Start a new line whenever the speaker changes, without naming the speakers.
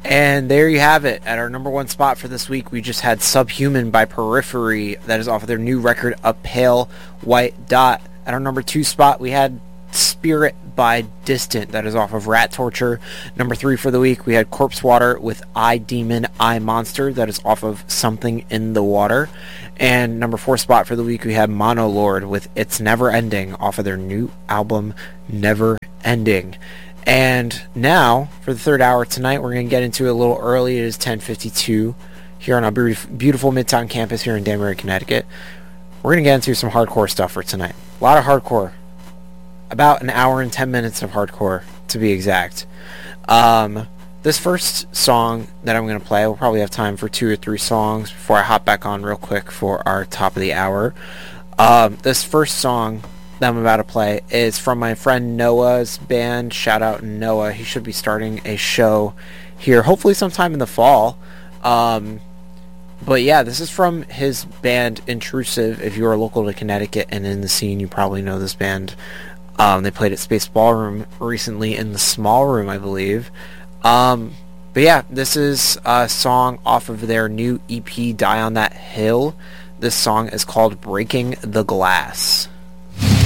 And there you have it. At our number one spot for this week, we just had Subhuman by Periphery. That is off of their new record, A Pale White Dot. At our number two spot, we had Spirit by Distant. That is off of Rat Torture. Number three for the week, we had Corpse Water with I Demon, I Monster. That is off of Something in the Water. And number four spot for the week, we had Monolord with It's Never Ending off of their new album, Never Ending. And now, for the third hour tonight, we're going to get into it a little early. It is 10:52 here on our beautiful Midtown campus here in Danbury, Connecticut. We're going to get into some hardcore stuff for tonight. A lot of hardcore. About an hour and 10 minutes of hardcore, to be exact. This first song that I'm going to play, we'll probably have time for 2 or 3 songs before I hop back on real quick for our top of the hour. This first song that I'm about to play is from my friend Noah's band. Shout out Noah. He should be starting a show here, hopefully sometime in the fall. But yeah, this is from his band Intrusive. If you are local to Connecticut and in the scene, you probably know this band. They played at Space Ballroom recently in the Small Room, I believe. But yeah, this is a song off of their new EP, Die on That Hill. This song is called Breaking the Glass.